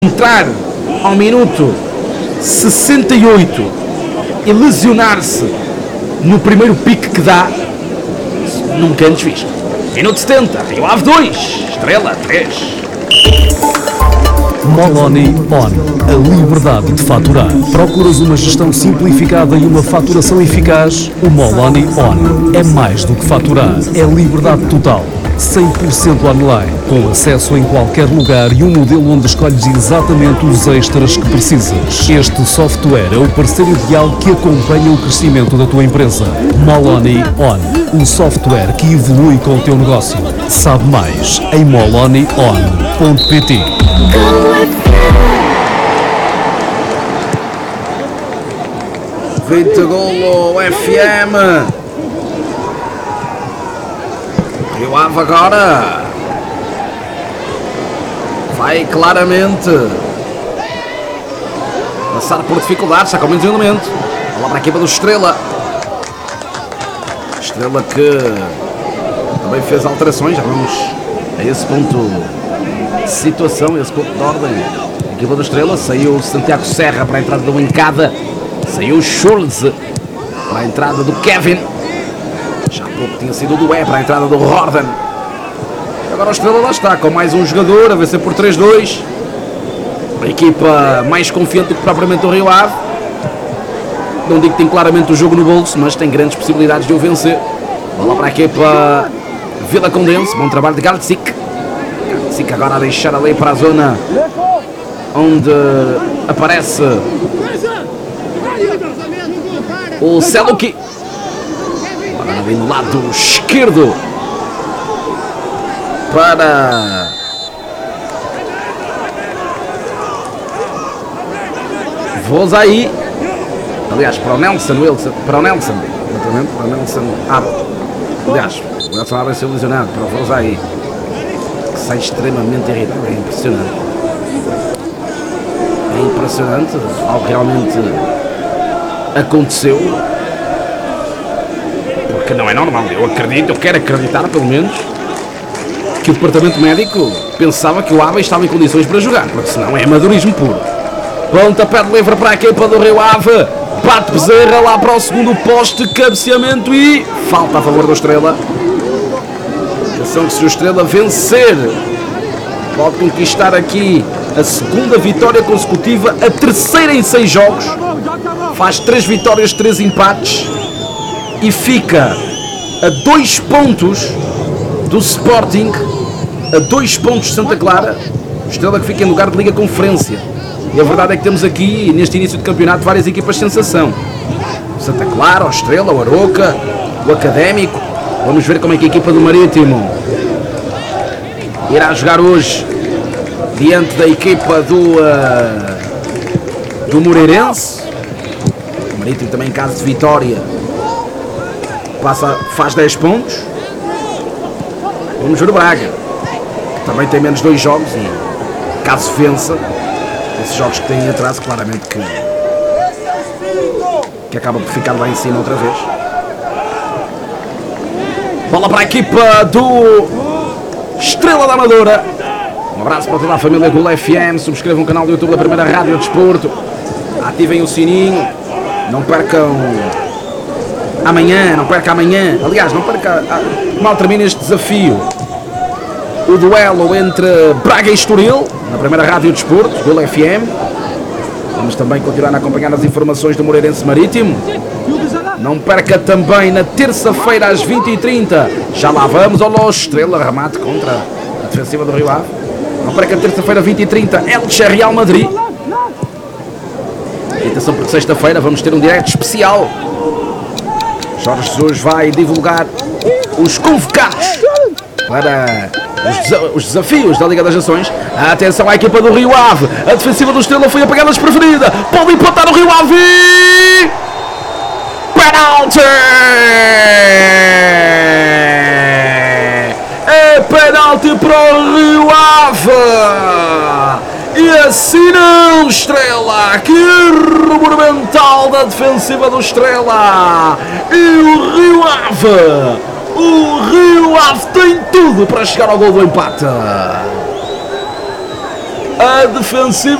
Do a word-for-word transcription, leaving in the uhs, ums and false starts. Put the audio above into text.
entrar ao minuto sessenta e oito e lesionar-se no primeiro pique que dá, nunca antes visto. Minuto setenta, Rio Ave dois, Estrela três. Moloni On, a liberdade de faturar. Procuras uma gestão simplificada e uma faturação eficaz? O Moloni On é mais do que faturar, é liberdade total. cem por cento online, com acesso em qualquer lugar e um modelo onde escolhes exatamente os extras que precisas. Este software é o parceiro ideal que acompanha o crescimento da tua empresa. Moloni On, um software que evolui com o teu negócio. Sabe mais em moloni on ponto pt. vinte golo F M. Rio Ave agora vai claramente passar por dificuldades, está com menos elemento. Olha lá para a equipa do Estrela. Estrela que também fez alterações, já vamos a esse ponto de situação, esse ponto de ordem. A equipa do Estrela saiu Santiago Serra para a entrada do Encada, saiu Schultz para a entrada do Kevin. Já há pouco tinha sido o Dué para a entrada do Rorden. Agora o Estrela lá está, com mais um jogador, a vencer por três dois. A equipa mais confiante do que propriamente o Rio Ave. Não digo que tem claramente o jogo no bolso, mas tem grandes possibilidades de o vencer. Bola para a equipa Vila Condense, bom trabalho de Galtzik. Galtzik agora a deixar ali para a zona onde aparece o Seluki. Agora vem do lado esquerdo para Vozaí. Aliás, para o Nelson Wilson, para o Nelson, exatamente, para o Nelson Abre. Aliás, o Nelson Abre ser lesionado para o Vozaí, que sai extremamente irritado. É impressionante. É impressionante. Algo realmente aconteceu. Porque não é normal. Eu acredito, eu quero acreditar pelo menos que o departamento médico pensava que o Ave estava em condições para jogar, porque senão é amadorismo puro. Pontapé de livre para a equipa do Rio Ave. Bate Bezerra lá para o segundo poste, cabeceamento e falta a favor do Estrela. Atenção que se o Estrela vencer, pode conquistar aqui a segunda vitória consecutiva, a terceira em seis jogos. Faz três vitórias, três empates e fica a dois pontos do Sporting, a dois pontos de Santa Clara. O Estrela que fica em lugar de Liga Conferência. E a verdade é que temos aqui, neste início de campeonato, várias equipas de sensação. O Santa Clara, o Estrela, o Aroca, o Académico. Vamos ver como é que a equipa do Marítimo irá jogar hoje diante da equipa do, uh, do Moreirense. O Marítimo também em caso de vitória passa, faz dez pontos. Vamos ver o Braga, que também tem menos dois jogos e caso vença, esses jogos que têm atraso, claramente que, que acaba por ficar lá em cima outra vez. Bola para a equipa do Estrela da Amadora. Um abraço para toda a família Gol F M. Subscrevam o canal do YouTube da Primeira Rádio Desporto. Ativem o sininho. Não percam amanhã, não perca amanhã. Aliás, não perca, mal termina este desafio, o duelo entre Braga e Estoril, na Primeira Rádio Desporto, Gol F M. Vamos também continuar a acompanhar as informações do Moreirense Marítimo. Não perca também na terça-feira às vinte e trinta. Já lá vamos ao Los Estrela, remate contra a defensiva do Rio Ave. Não perca terça-feira vinte e trinta, Elche Real Madrid. E atenção porque sexta-feira vamos ter um direto especial. Jorge Jesus vai divulgar os convocados para os, desa os desafios da Liga das Nações. Atenção à equipa do Rio Ave. A defensiva do Estrela foi apagada desprevenida. Pode empatar o Rio Ave. Penalti! É penalti para o Rio Ave. E assim não, Estrela. Que erro monumental da defensiva do Estrela. E o Rio Ave. O Rio Ave tem tudo para chegar ao gol do empate. A defensiva